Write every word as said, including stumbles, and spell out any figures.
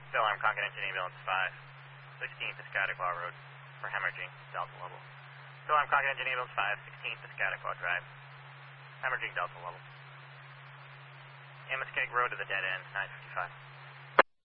Phil, I'm Concord Engine Ambulance five, sixteen Piscataqua Road for hemorrhaging, Delta level. Phil, I'm Concord Engine Ambulance five, sixteen Piscataqua Drive, hemorrhaging, Delta level. Amos Keg Road to the dead end, nine fifty-five.